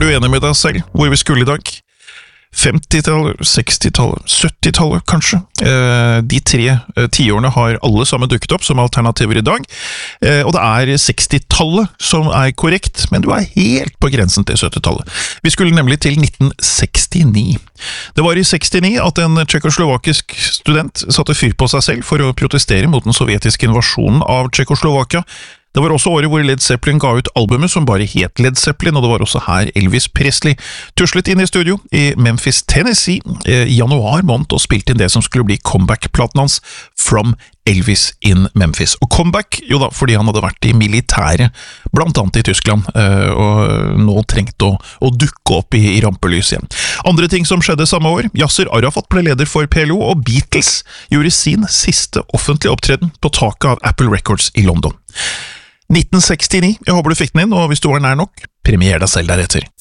du enig med deg selv hvor vi skulle i dag? 50-tallet, 60-tallet, 70-tallet kanskje. De 3 tiårene har alle sammen dukket opp som alternativer i dag, og det 60-tallet som korrekt, men du helt på grensen til 70-tallet. Vi skulle nemlig til 1969. Det var i 69 at en tsjekkoslovakisk student satte fyr på seg selv for å protestere mot den sovjetiske invasjonen av Tsjekkoslovakia. Det var også året hvor Led Zeppelin ga ut albumet som bare het Led Zeppelin, og det var også her Elvis Presley tuslet inn i studio i Memphis, Tennessee i januar måned og spilte inn det som skulle bli comeback-platen hans From Elvis in Memphis. Og comeback, jo da, fordi han hadde vært i militæret, blant annet i Tyskland, og nå trengte å dukke opp i rampelys igjen. Andre ting som skjedde samme år, Yasser Arafat ble leder for PLO, og Beatles gjorde sin siste offentlige opptreden på taket av Apple Records i London. 1969, jeg håper du fikk den inn, og hvis du var nær nok, premier deg selv deretter.